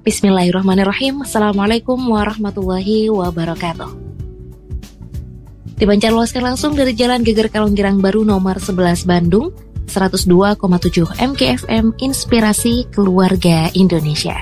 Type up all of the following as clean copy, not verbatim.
Bismillahirrahmanirrahim. Assalamualaikum warahmatullahi wabarakatuh. Dipancarluaskan langsung dari Jalan Geger Kalonggirang Baru nomor 11 Bandung, 102,7 MKFM Inspirasi Keluarga Indonesia.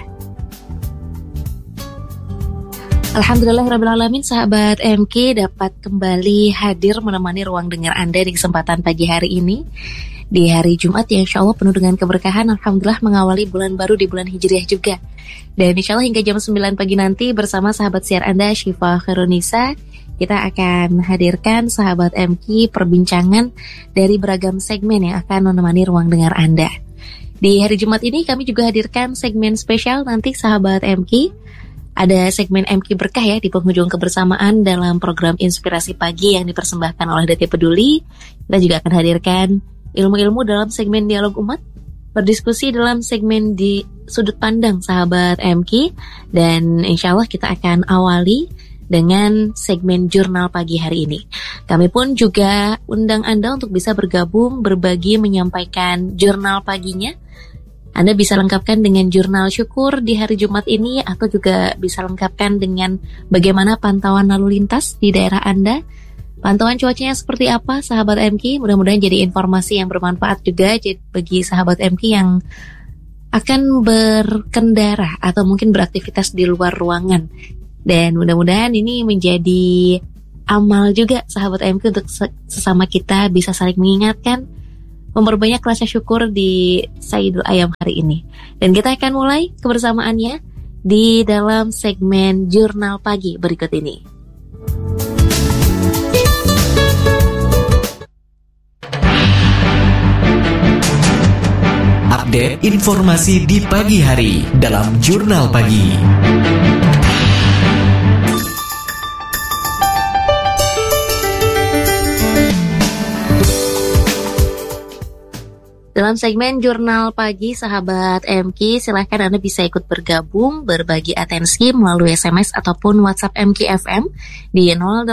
Alhamdulillahirrabbilalamin, sahabat MK dapat kembali hadir menemani ruang dengar Anda di kesempatan pagi hari ini. Di hari Jumat yang insya Allah penuh dengan keberkahan, Alhamdulillah mengawali bulan baru di bulan Hijriah juga. Dan insya Allah hingga jam 9 pagi nanti bersama sahabat siar Anda Syifa Khairunisa, kita akan hadirkan sahabat MK perbincangan dari beragam segmen yang akan menemani ruang dengar Anda. Di hari Jumat ini kami juga hadirkan segmen spesial nanti sahabat MK. Ada segmen MK Berkah ya di penghujung kebersamaan dalam program Inspirasi Pagi yang dipersembahkan oleh DT Peduli. Kita juga akan hadirkan ilmu-ilmu dalam segmen Dialog Umat, berdiskusi dalam segmen di Sudut Pandang sahabat MK, dan insya Allah kita akan awali dengan segmen Jurnal Pagi hari ini. Kami pun juga undang Anda untuk bisa bergabung, berbagi, menyampaikan jurnal paginya. Anda bisa lengkapkan dengan jurnal syukur di hari Jumat ini, atau juga bisa lengkapkan dengan bagaimana pantauan lalu lintas di daerah Anda. Pantauan cuacanya seperti apa sahabat MK? Mudah-mudahan jadi informasi yang bermanfaat juga bagi sahabat MK yang akan berkendara atau mungkin beraktivitas di luar ruangan. Dan mudah-mudahan ini menjadi amal juga sahabat MK untuk sesama kita bisa saling mengingatkan, memperbanyak rasa syukur di Sayyidul Ayam hari ini. Dan kita akan mulai kebersamaannya di dalam segmen Jurnal Pagi berikut ini. Update informasi di pagi hari dalam Jurnal Pagi. Dalam segmen Jurnal Pagi sahabat MK, silahkan Anda bisa ikut bergabung, berbagi atensi melalui SMS ataupun WhatsApp MK FM di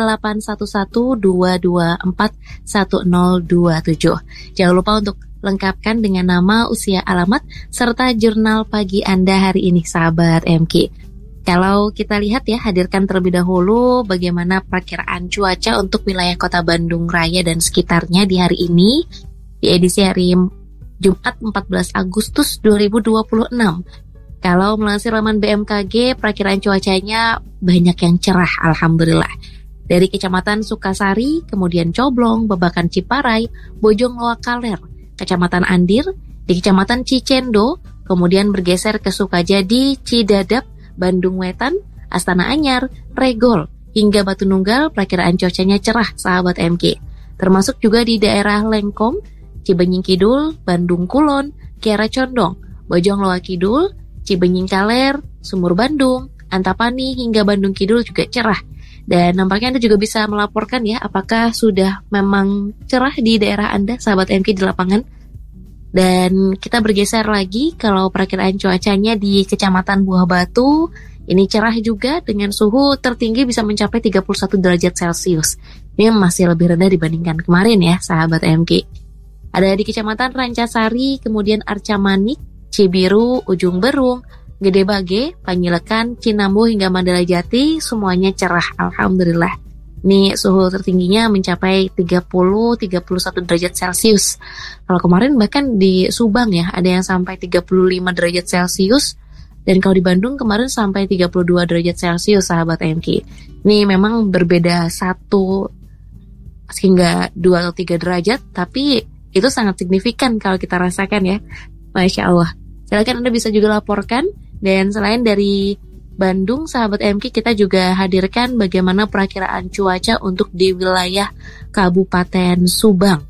081122410027. Jangan lupa untuk lengkapkan dengan nama, usia, alamat, serta jurnal pagi Anda hari ini sahabat MK. Kalau kita lihat ya, hadirkan terlebih dahulu bagaimana perakiraan cuaca untuk wilayah Kota Bandung Raya dan sekitarnya di hari ini, di edisi hari Jumat 14 Agustus 2026. Kalau melansir laman BMKG, perakiraan cuacanya banyak yang cerah, alhamdulillah. Dari Kecamatan Sukasari, kemudian Coblong, Babakan Ciparai, Bojong Loak Kaler, Kecamatan Andir, di Kecamatan Cicendo, kemudian bergeser ke Sukajadi, Cidadap, Bandung Wetan, Astana Anyar, Regol, hingga Batu Nunggal. Perakiraan cuacanya cerah sahabat MK. Termasuk juga di daerah Lengkong, Cibenying Kidul, Bandung Kulon, Kiara Condong, Bojong Loak Kidul, Cibenying Kaler, Sumur Bandung, Antapani, hingga Bandung Kidul juga cerah. Dan nampaknya Anda juga bisa melaporkan ya, apakah sudah memang cerah di daerah Anda, sahabat MK di lapangan. Dan kita bergeser lagi, kalau perakiraan cuacanya di Kecamatan Buah Batu, ini cerah juga dengan suhu tertinggi bisa mencapai 31 derajat Celcius. Ini masih lebih rendah dibandingkan kemarin ya, sahabat MK. Ada di Kecamatan Rancasari, kemudian Arca Manik, Cibiru, Ujung Berung, Gede Bage, Panjilekan, Cinambu, hingga Mandala Jati, semuanya cerah, alhamdulillah. Ini suhu tertingginya mencapai 30-31 derajat Celcius. Kalau kemarin bahkan di Subang ya, ada yang sampai 35 derajat Celcius. Dan kalau di Bandung kemarin sampai 32 derajat Celcius, sahabat MK. Ini memang berbeda 1 hingga 2 atau 3 derajat, tapi itu sangat signifikan kalau kita rasakan ya. Masya Allah. Silakan Anda bisa juga laporkan. Dan selain dari Bandung, sahabat MK, kita juga hadirkan bagaimana perakiraan cuaca untuk di wilayah Kabupaten Subang.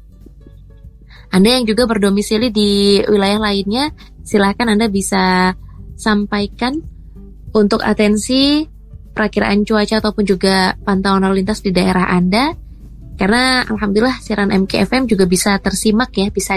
Anda yang juga berdomisili di wilayah lainnya, silakan Anda bisa sampaikan untuk atensi perakiraan cuaca ataupun juga pantauan lalu lintas di daerah Anda. Karena alhamdulillah siaran MK FM juga bisa tersimak ya, bisa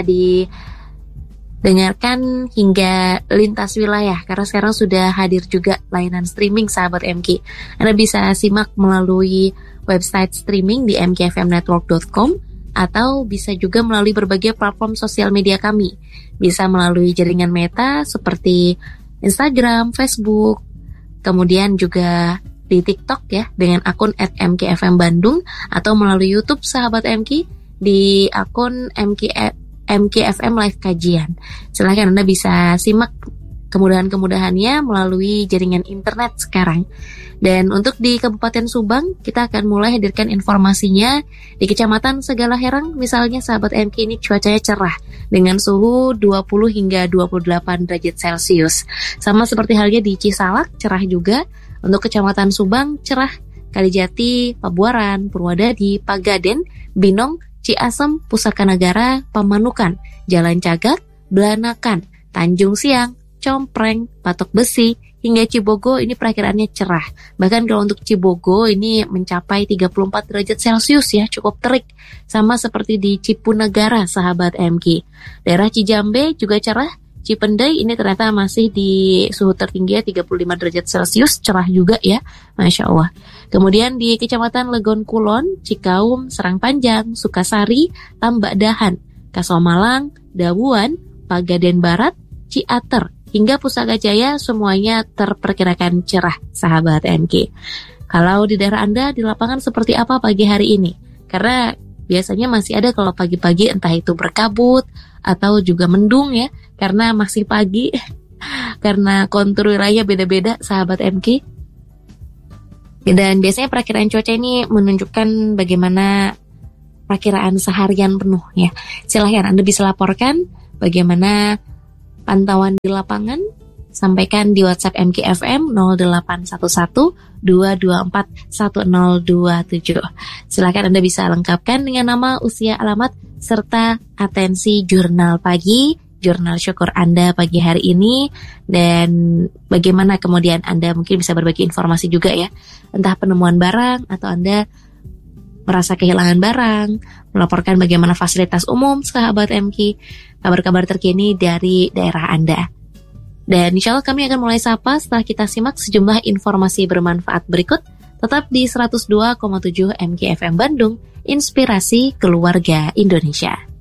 dengarkan hingga lintas wilayah, karena sekarang sudah hadir juga layanan streaming sahabat MK. Anda bisa simak melalui website streaming di mkfmnetwork.com atau bisa juga melalui berbagai platform sosial media kami. Bisa melalui jaringan Meta seperti Instagram, Facebook, kemudian juga di TikTok ya dengan akun @mkfm Bandung, atau melalui YouTube Sahabat MK di akun MKFM Live Kajian. Silahkan Anda bisa simak kemudahan-kemudahannya melalui jaringan internet sekarang. Dan untuk di Kabupaten Subang, kita akan mulai hadirkan informasinya. Di Kecamatan Segala Herang, misalnya Sahabat MK, ini cuacanya cerah dengan suhu 20 hingga 28 derajat Celcius. Sama seperti halnya di Cisalak, cerah juga. Untuk Kecamatan Subang, cerah. Kalijati, Pabuaran, Purwodadi, Pagaden, Binong, Ciasem, Pusaka Negara, Pamanukan, Jalan Cagak, Belanakan, Tanjung Siang, Compreng, Patok Besi, hingga Cibogo ini perakiraannya cerah. Bahkan kalau untuk Cibogo ini mencapai 34 derajat Celcius ya, cukup terik. Sama seperti di Cipunegara, Sahabat MK. Daerah Cijambe juga cerah. Cipendei ini ternyata masih di suhu tertinggi 35 derajat Celcius, cerah juga ya, Masya Allah. Kemudian di Kecamatan Legon Kulon, Cikaum, Serang Panjang, Sukasari, Tambak Dahan, Kasomalang, Dawuan, Pagaden Barat, Ciater, hingga Pusaka Jaya semuanya terperkirakan cerah, Sahabat MK. Kalau di daerah Anda di lapangan seperti apa pagi hari ini? Karena biasanya masih ada kalau pagi-pagi entah itu berkabut atau juga mendung ya, karena masih pagi, karena kontur wilayah beda-beda, Sahabat MK. Dan biasanya perakiraan cuaca ini menunjukkan bagaimana perakiraan seharian penuh ya. Silahkan Anda bisa laporkan bagaimana pantauan di lapangan, sampaikan di WhatsApp MKFM 0811 224 1027. Silakan Anda bisa lengkapkan dengan nama, usia, alamat, serta atensi jurnal pagi, jurnal syukur Anda pagi hari ini, dan bagaimana kemudian Anda mungkin bisa berbagi informasi juga ya, entah penemuan barang atau Anda merasa kehilangan barang, melaporkan bagaimana fasilitas umum, Sahabat MK, kabar-kabar terkini dari daerah Anda. Dan insya Allah kami akan mulai sapa setelah kita simak sejumlah informasi bermanfaat berikut. Tetap di 102,7 MKFM Bandung, Inspirasi Keluarga Indonesia.